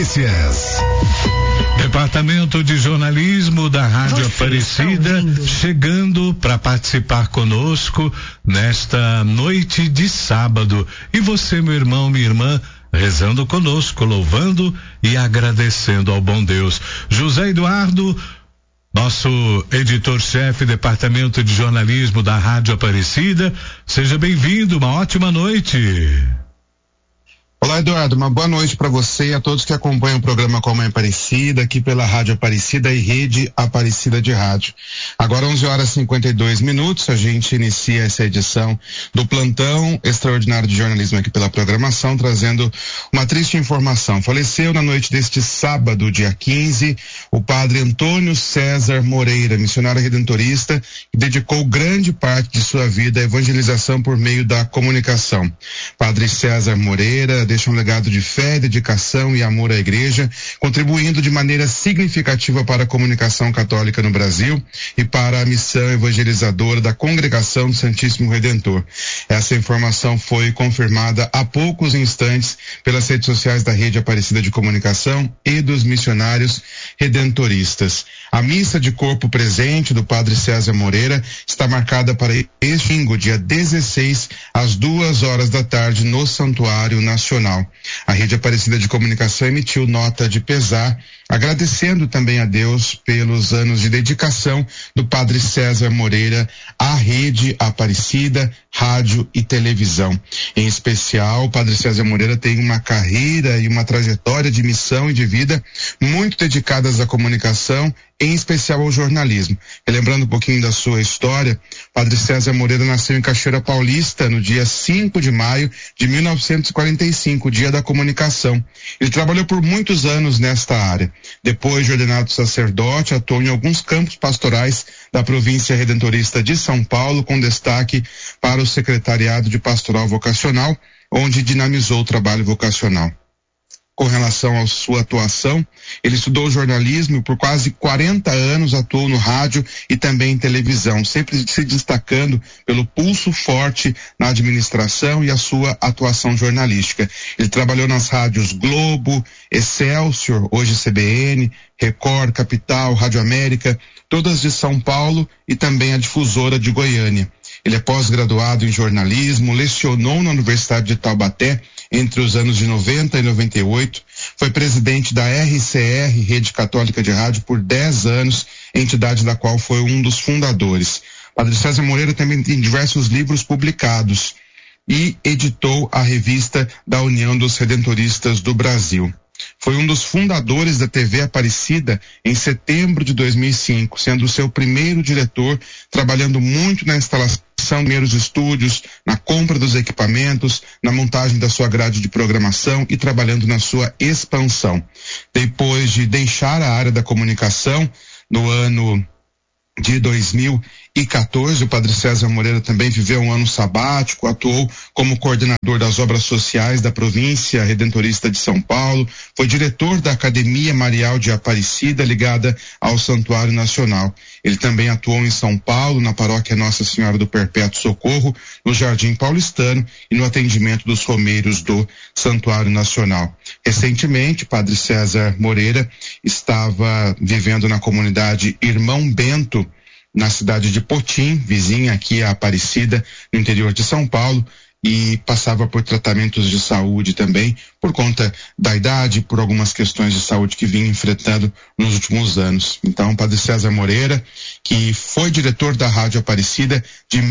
Notícias. Departamento de Jornalismo da Rádio Aparecida chegando para participar conosco nesta noite de sábado. E você, meu irmão, minha irmã, rezando conosco, louvando e agradecendo ao bom Deus. José Eduardo, nosso editor-chefe, Departamento de Jornalismo da Rádio Aparecida, seja bem-vindo, uma ótima noite. Olá, Eduardo, uma boa noite para você e a todos que acompanham o programa Com a Mãe Aparecida, aqui pela Rádio Aparecida e Rede Aparecida de Rádio. Agora 11h52, a gente inicia essa edição do Plantão Extraordinário de Jornalismo aqui pela programação, trazendo uma triste informação. Faleceu na noite deste sábado, dia 15, o padre Antônio César Moreira, missionário redentorista, que dedicou grande parte de sua vida à evangelização por meio da comunicação. Padre César Moreira deixa um legado de fé, dedicação e amor à igreja, contribuindo de maneira significativa para a comunicação católica no Brasil e para a missão evangelizadora da Congregação do Santíssimo Redentor. Essa informação foi confirmada há poucos instantes pelas redes sociais da Rede Aparecida de Comunicação e dos missionários redentoristas. A missa de corpo presente do Padre César Moreira está marcada para este domingo, dia 16, às 14h no Santuário Nacional. A Rede Aparecida de Comunicação emitiu nota de pesar, agradecendo também a Deus pelos anos de dedicação do Padre César Moreira à Rede Aparecida, rádio e televisão. Em especial, o Padre César Moreira tem uma carreira e uma trajetória de missão e de vida muito dedicadas à comunicação, em especial ao jornalismo. Lembrando um pouquinho da sua história, Padre César Moreira nasceu em Cachoeira Paulista no dia 5 de maio de 1945, dia da comunicação. Ele trabalhou por muitos anos nesta área. Depois de ordenado sacerdote, atuou em alguns campos pastorais da província redentorista de São Paulo, com destaque para o Secretariado de Pastoral Vocacional, onde dinamizou o trabalho vocacional. Com relação à sua atuação, ele estudou jornalismo e por quase 40 anos atuou no rádio e também em televisão, sempre se destacando pelo pulso forte na administração e a sua atuação jornalística. Ele trabalhou nas rádios Globo, Excelsior, hoje CBN, Record, Capital, Rádio América, todas de São Paulo e também a Difusora de Goiânia. Ele é pós-graduado em jornalismo, lecionou na Universidade de Taubaté entre os anos de 90 e 98, foi presidente da RCR, Rede Católica de Rádio, por 10 anos, entidade da qual foi um dos fundadores. Padre César Moreira também tem diversos livros publicados e editou a revista da União dos Redentoristas do Brasil. Foi um dos fundadores da TV Aparecida em setembro de 2005, sendo o seu primeiro diretor, trabalhando muito na instalação dos primeiros estúdios, na compra dos equipamentos, na montagem da sua grade de programação e trabalhando na sua expansão. Depois de deixar a área da comunicação, no ano de 2014, o Padre César Moreira também viveu um ano sabático, atuou como coordenador das obras sociais da província redentorista de São Paulo, foi diretor da Academia Marial de Aparecida, ligada ao Santuário Nacional. Ele também atuou em São Paulo, na paróquia Nossa Senhora do Perpétuo Socorro, no Jardim Paulistano e no atendimento dos romeiros do Santuário Nacional. Recentemente, Padre César Moreira estava vivendo na comunidade Irmão Bento, na cidade de Potim, vizinha aqui a Aparecida, no interior de São Paulo, e passava por tratamentos de saúde também, por conta da idade, por algumas questões de saúde que vinha enfrentando nos últimos anos. Então, Padre César Moreira, que foi diretor da Rádio Aparecida de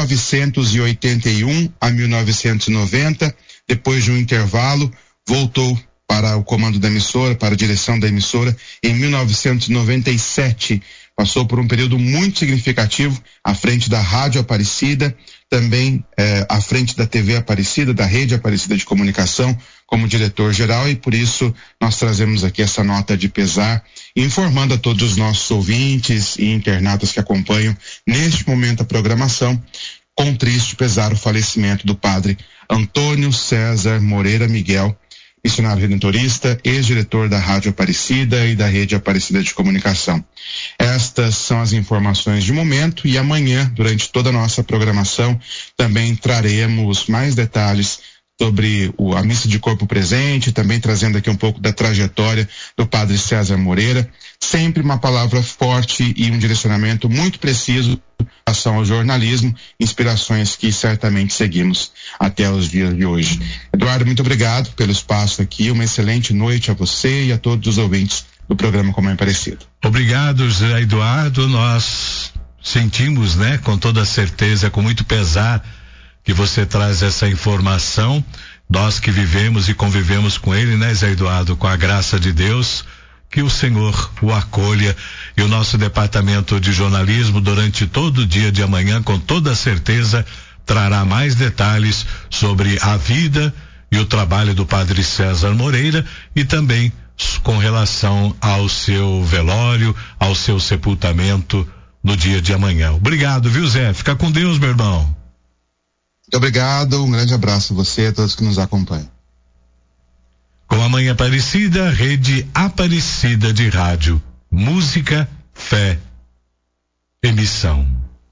1981 a 1990, depois de um intervalo, voltou para o comando da emissora, para a direção da emissora, em 1997. Passou por um período muito significativo à frente da Rádio Aparecida, também à frente da TV Aparecida, da Rede Aparecida de Comunicação, como diretor-geral, e por isso nós trazemos aqui essa nota de pesar, informando a todos os nossos ouvintes e internautas que acompanham neste momento a programação, com triste pesar o falecimento do padre Antônio César Moreira Miguel, missionário redentorista, ex-diretor da Rádio Aparecida e da Rede Aparecida de Comunicação. Estas são as informações de momento e amanhã, durante toda a nossa programação, também traremos mais detalhes sobre a missa de corpo presente, também trazendo aqui um pouco da trajetória do Padre César Moreira. Sempre uma palavra forte e um direcionamento muito preciso em relação ao jornalismo, inspirações que certamente seguimos até os dias de hoje. Eduardo, muito obrigado pelo espaço aqui, uma excelente noite a você e a todos os ouvintes do programa Com a Mãe Aparecida. Obrigado, José Eduardo, nós sentimos, com toda certeza, com muito pesar, que você traz essa informação, nós que vivemos e convivemos com ele, Zé Eduardo, com a graça de Deus, que o Senhor o acolha e o nosso departamento de jornalismo durante todo o dia de amanhã, com toda certeza, trará mais detalhes sobre a vida e o trabalho do Padre César Moreira e também com relação ao seu velório, ao seu sepultamento no dia de amanhã. Obrigado, viu, Zé? Fica com Deus, meu irmão. Muito obrigado, um grande abraço a você e a todos que nos acompanham. Com a Mãe Aparecida, Rede Aparecida de Rádio, música, fé, emissão.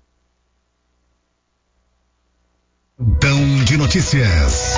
Plantão de notícias.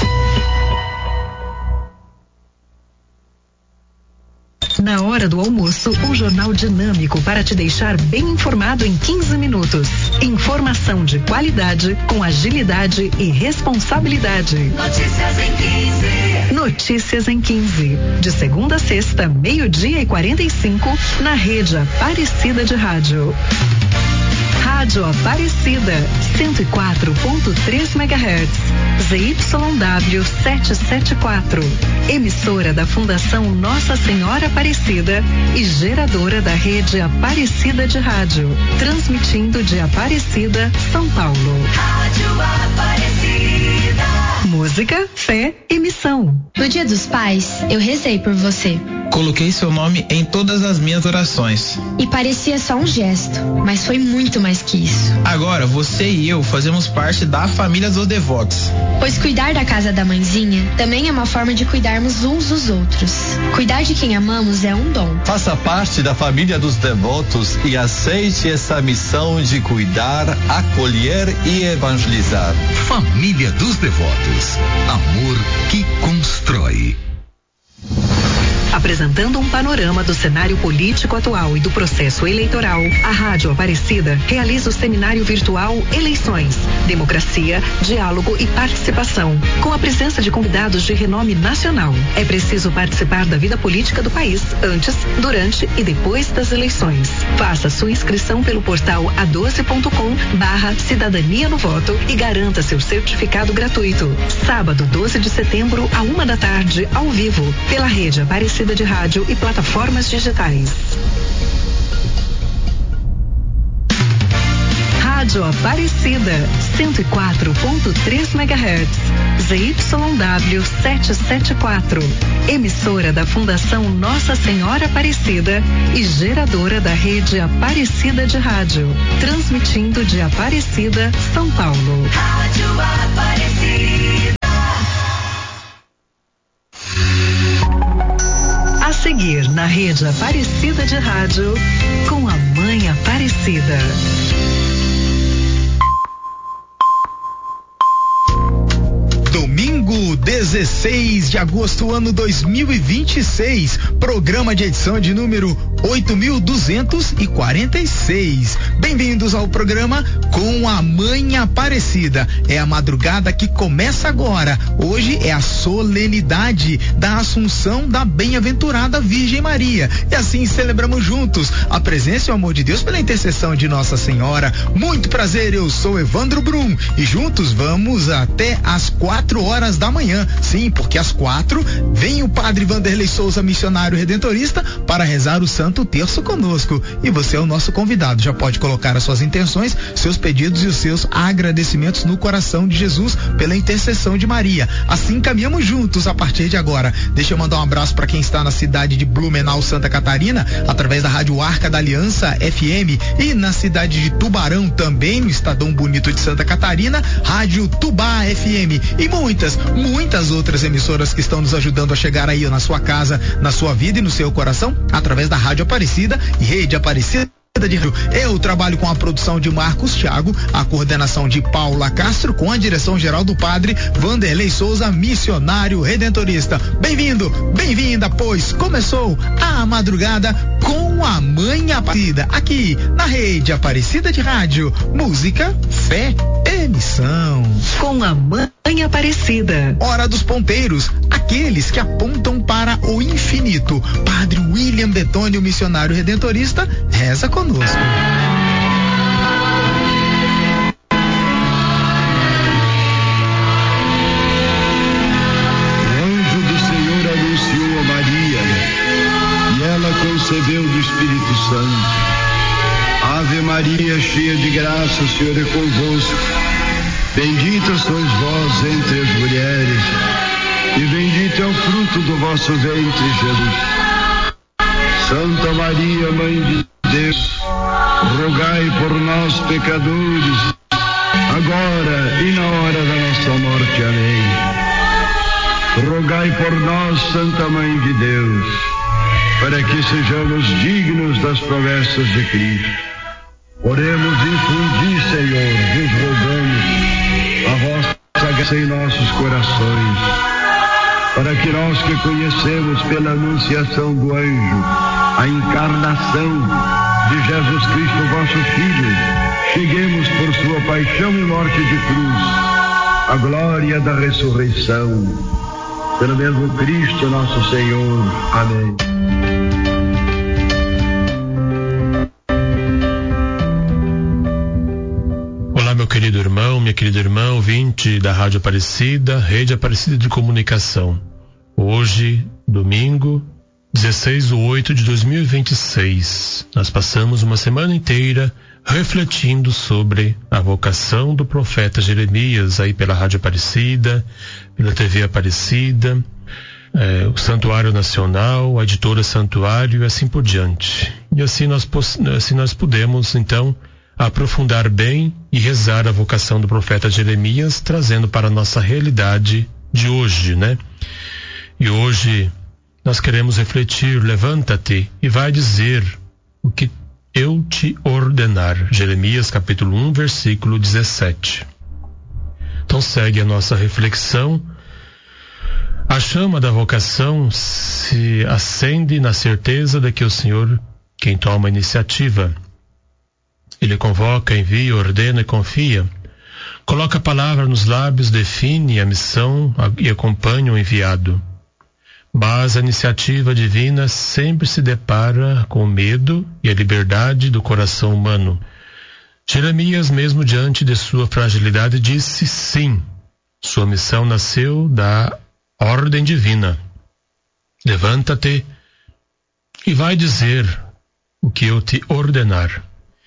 Na hora do almoço, um jornal dinâmico para te deixar bem informado em 15 minutos. Informação de qualidade, com agilidade e responsabilidade. Notícias em 15. Notícias em 15. De segunda a sexta, 12:45, na Rede Aparecida de Rádio. Rádio Aparecida, 104.3 MHz, ZYW 774, emissora da Fundação Nossa Senhora Aparecida e geradora da Rede Aparecida de Rádio, transmitindo de Aparecida, São Paulo. Rádio Aparecida. Música, fé e missão. No Dia dos Pais, eu rezei por você. Coloquei seu nome em todas as minhas orações. E parecia só um gesto, mas foi muito mais que isso. Agora, você e eu fazemos parte da família dos devotos. Pois cuidar da casa da mãezinha também é uma forma de cuidarmos uns dos outros. Cuidar de quem amamos é um dom. Faça parte da família dos devotos e aceite essa missão de cuidar, acolher e evangelizar. Família dos Devotos. Amor que constrói. Apresentando um panorama do cenário político atual e do processo eleitoral, a Rádio Aparecida realiza o seminário virtual Eleições, Democracia, Diálogo e Participação, com a presença de convidados de renome nacional. É preciso participar da vida política do país antes, durante e depois das eleições. Faça sua inscrição pelo portal a12.com/cidadania no voto e garanta seu certificado gratuito. Sábado, 12 de setembro, à 1h, ao vivo, pela Rede Aparecida de Rádio e plataformas digitais. Rádio Aparecida, 104.3 MHz, ZYW 774, emissora da Fundação Nossa Senhora Aparecida e geradora da Rede Aparecida de Rádio, transmitindo de Aparecida, São Paulo. Rádio Aparecida. A seguir, na Rede Aparecida de Rádio, com a Mãe Aparecida. Domingo 16 de agosto, ano 2026, programa de edição de número 8.246. Bem-vindos ao programa Com a Mãe Aparecida. É a madrugada que começa agora. Hoje é a solenidade da Assunção da Bem-aventurada Virgem Maria. E assim celebramos juntos a presença e o amor de Deus pela intercessão de Nossa Senhora. Muito prazer, eu sou Evandro Brum e juntos vamos até às 4 horas da manhã. Sim, porque às 4 vem o Padre Vanderlei Souza, missionário redentorista, para rezar o Santo Terço conosco. E você é o nosso convidado. Já pode colocar as suas intenções, seus pedidos e os seus agradecimentos no coração de Jesus pela intercessão de Maria. Assim caminhamos juntos a partir de agora. Deixa eu mandar um abraço para quem está na cidade de Blumenau, Santa Catarina, através da Rádio Arca da Aliança FM, e na cidade de Tubarão, também no Estadão Bonito de Santa Catarina, Rádio Tubá FM, e muitas outras emissoras que estão nos ajudando a chegar aí na sua casa, na sua vida e no seu coração, através da Rádio Aparecida e Rede Aparecida Eu trabalho com a produção de Marcos Thiago, a coordenação de Paula Castro, com a direção geral do padre Vanderlei Souza, missionário redentorista. Bem-vindo, bem-vinda, pois começou a madrugada com a Mãe Aparecida, aqui na Rede Aparecida de Rádio. Música, fé e missão. Com a Mãe Aparecida. Hora dos ponteiros, aqueles que apontam para o infinito. Padre William Betônio, missionário redentorista, reza conosco. Concebeu do Espírito Santo. Ave Maria, cheia de graça, o Senhor é convosco. Bendita sois vós entre as mulheres, e bendito é o fruto do vosso ventre, Jesus. Santa Maria, Mãe de Deus, rogai por nós, pecadores, agora e na hora da nossa morte. Amém. Rogai por nós, Santa Mãe de Deus, para que sejamos dignos das promessas de Cristo. Oremos, infundi, Senhor, vos rogamos a vossa graça em nossos corações, para que nós que conhecemos pela anunciação do anjo a encarnação de Jesus Cristo, vosso Filho, cheguemos por sua paixão e morte de cruz à glória da ressurreição. Pelo mesmo Cristo nosso Senhor. Amém. Olá, meu querido irmão, minha querida irmã, ouvinte da Rádio Aparecida, Rede Aparecida de Comunicação. Hoje, domingo, 16/8/2026, nós passamos uma semana inteira refletindo sobre a vocação do profeta Jeremias aí pela Rádio Aparecida, pela TV Aparecida, o Santuário Nacional, a editora Santuário e assim por diante. E assim nós pudemos, então, aprofundar bem e rezar a vocação do profeta Jeremias, trazendo para a nossa realidade de hoje, né? E hoje nós queremos refletir: levanta-te e vai dizer o que eu te ordenar. Jeremias capítulo 1, versículo 17. Então segue a nossa reflexão. A chama da vocação se acende na certeza de que o Senhor quem toma a iniciativa. Ele convoca, envia, ordena e confia. Coloca a palavra nos lábios, define a missão e acompanha o enviado. Mas a iniciativa divina sempre se depara com o medo e a liberdade do coração humano. Jeremias, mesmo diante de sua fragilidade, disse sim. Sua missão nasceu da ordem divina. Levanta-te e vai dizer o que eu te ordenar.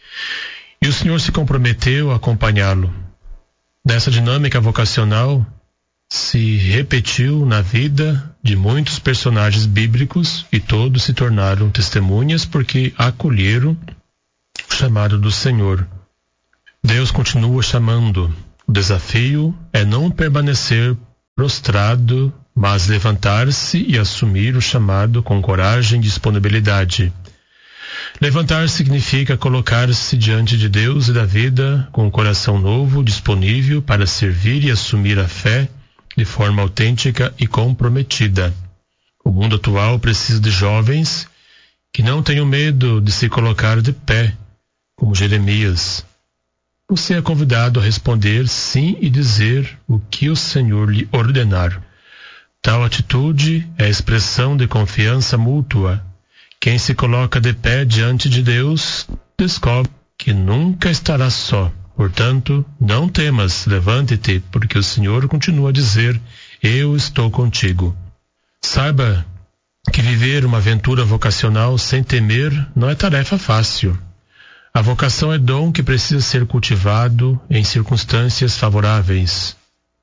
E o Senhor se comprometeu a acompanhá-lo. Nessa dinâmica vocacional se repetiu na vida de muitos personagens bíblicos e todos se tornaram testemunhas porque acolheram o chamado do Senhor. Deus continua chamando. O desafio é não permanecer prostrado, mas levantar-se e assumir o chamado com coragem e disponibilidade. Levantar significa colocar-se diante de Deus e da vida com um coração novo, disponível para servir e assumir a fé de forma autêntica e comprometida. O mundo atual precisa de jovens que não tenham medo de se colocar de pé, como Jeremias. Você é convidado a responder sim e dizer o que o Senhor lhe ordenar. Tal atitude é expressão de confiança mútua. Quem se coloca de pé diante de Deus descobre que nunca estará só. Portanto, não temas, levante-te, porque o Senhor continua a dizer: eu estou contigo. Saiba que viver uma aventura vocacional sem temer não é tarefa fácil. A vocação é dom que precisa ser cultivado em circunstâncias favoráveis.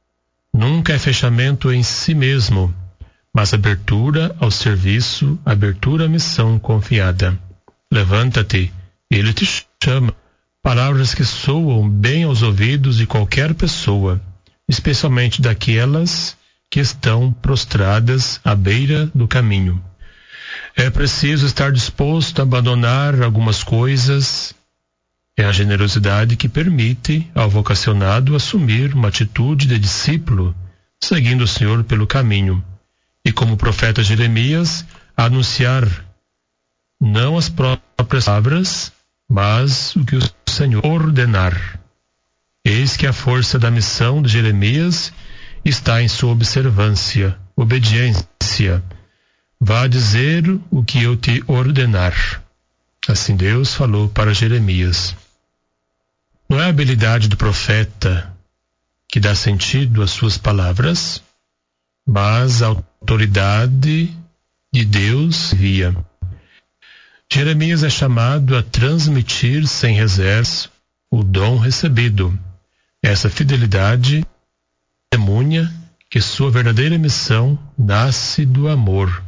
Nunca é fechamento em si mesmo, mas abertura ao serviço, abertura à missão confiada. Levanta-te, ele te chama. Palavras que soam bem aos ouvidos de qualquer pessoa, especialmente daquelas que estão prostradas à beira do caminho. É preciso estar disposto a abandonar algumas coisas. É a generosidade que permite ao vocacionado assumir uma atitude de discípulo, seguindo o Senhor pelo caminho. E como o profeta Jeremias, anunciar não as próprias palavras, mas o que o Senhor ordenar. Eis que a força da missão de Jeremias está em sua observância, obediência. Vá dizer o que eu te ordenar. Assim Deus falou para Jeremias. Não é a habilidade do profeta que dá sentido às suas palavras, mas a autoridade de Deus via. Jeremias é chamado a transmitir sem reservas o dom recebido. Essa fidelidade testemunha que sua verdadeira missão nasce do amor,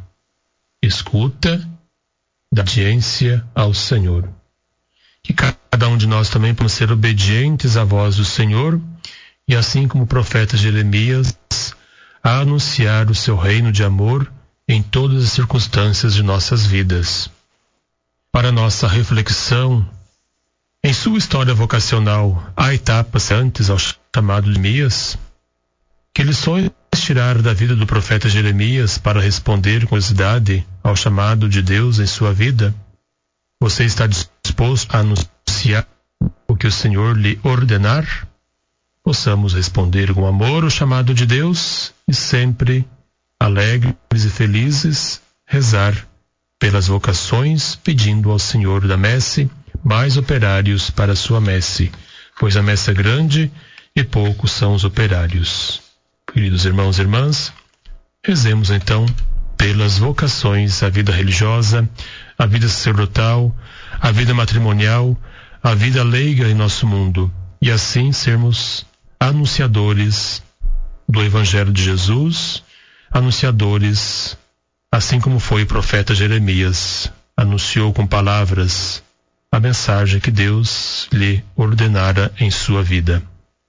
escuta, da obediência ao Senhor. Que cada um de nós também possa ser obedientes à voz do Senhor e assim como o profeta Jeremias, a anunciar o seu reino de amor em todas as circunstâncias de nossas vidas. Para nossa reflexão, em sua história vocacional, há etapas antes ao chamado de Jeremias? Que lições tirar da vida do profeta Jeremias para responder com curiosidade ao chamado de Deus em sua vida? Você está disposto a anunciar o que o Senhor lhe ordenar? Possamos responder com amor o chamado de Deus e sempre, alegres e felizes, rezar pelas vocações, pedindo ao Senhor da messe mais operários para a sua messe, pois a messe é grande e poucos são os operários. Queridos irmãos e irmãs, rezemos então pelas vocações, a vida religiosa, a vida sacerdotal, a vida matrimonial, a vida leiga em nosso mundo, e assim sermos anunciadores do Evangelho de Jesus, anunciadores, assim como foi o profeta Jeremias, anunciou com palavras a mensagem que Deus lhe ordenara em sua vida.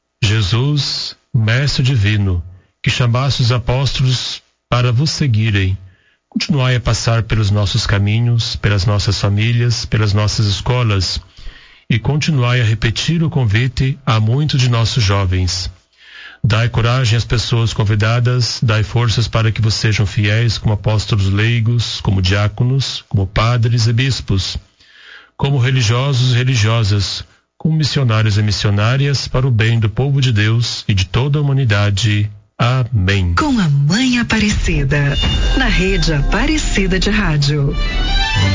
Jesus, Mestre divino, que chamaste os apóstolos para vos seguirem, continuai a passar pelos nossos caminhos, pelas nossas famílias, pelas nossas escolas, e continuai a repetir o convite a muitos de nossos jovens. Dai coragem às pessoas convidadas, dai forças para que vos sejam fiéis como apóstolos leigos, como diáconos, como padres e bispos, como religiosos e religiosas, como missionários e missionárias para o bem do povo de Deus e de toda a humanidade. Amém. Com a Mãe Aparecida, na Rede Aparecida de Rádio.